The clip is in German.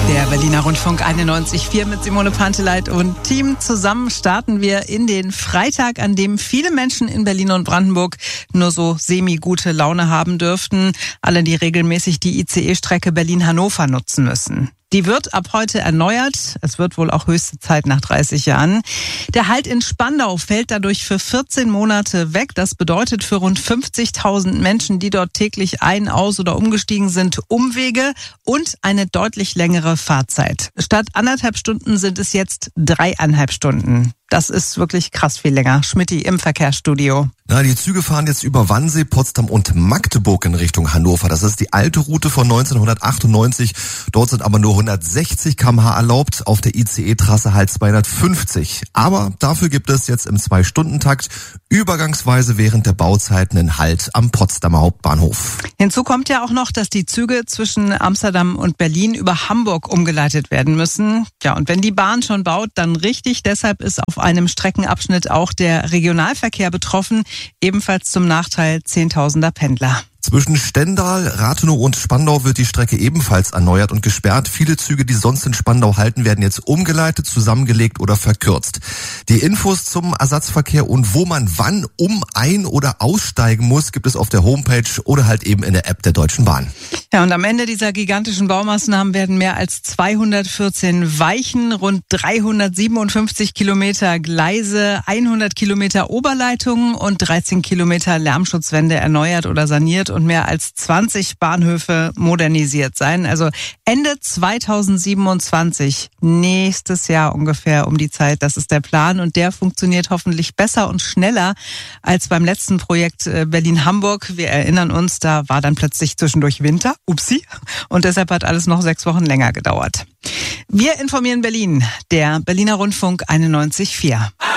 Der Berliner Rundfunk 91.4 mit Simone Panteleit und Team. Zusammen starten wir in den Freitag, an dem viele Menschen in Berlin und Brandenburg nur so semi-gute Laune haben dürften. Alle, die regelmäßig die ICE-Strecke Berlin-Hannover nutzen müssen. Die wird ab heute erneuert. Es wird wohl auch höchste Zeit nach 30 Jahren. Der Halt in Spandau fällt dadurch für 14 Monate weg. Das bedeutet für rund 50.000 Menschen, die dort täglich ein-, aus- oder umgestiegen sind, Umwege und eine deutlich längere Fahrzeit. Statt 1,5 Stunden sind es jetzt 3,5 Stunden. Das ist wirklich krass viel länger. Schmidti im Verkehrsstudio. Na, die Züge fahren jetzt über Wannsee, Potsdam und Magdeburg in Richtung Hannover. Das ist die alte Route von 1998. Dort sind aber nur 160 km/h erlaubt, auf der ICE-Trasse halt 250. Aber dafür gibt es jetzt im 2-Stunden-Takt übergangsweise während der Bauzeiten einen Halt am Potsdamer Hauptbahnhof. Hinzu kommt ja auch noch, dass die Züge zwischen Amsterdam und Berlin über Hamburg umgeleitet werden müssen. Ja, und wenn die Bahn schon baut, dann richtig. Deshalb ist auf einem Streckenabschnitt auch der Regionalverkehr betroffen, ebenfalls zum Nachteil Zehntausender Pendler. Zwischen Stendal, Rathenow und Spandau wird die Strecke ebenfalls erneuert und gesperrt. Viele Züge, die sonst in Spandau halten, werden jetzt umgeleitet, zusammengelegt oder verkürzt. Die Infos zum Ersatzverkehr und wo man wann ein- oder aussteigen muss, gibt es auf der Homepage oder halt eben in der App der Deutschen Bahn. Ja, und am Ende dieser gigantischen Baumaßnahmen werden mehr als 214 Weichen, rund 357 Kilometer Gleise, 100 Kilometer Oberleitungen und 13 Kilometer Lärmschutzwände erneuert oder saniert und mehr als 20 Bahnhöfe modernisiert sein. Also Ende 2027, nächstes Jahr ungefähr um die Zeit, das ist der Plan. Und der funktioniert hoffentlich besser und schneller als beim letzten Projekt Berlin-Hamburg. Wir erinnern uns, da war dann plötzlich zwischendurch Winter. Upsi. Und deshalb hat alles noch 6 Wochen länger gedauert. Wir informieren Berlin, der Berliner Rundfunk 91.4.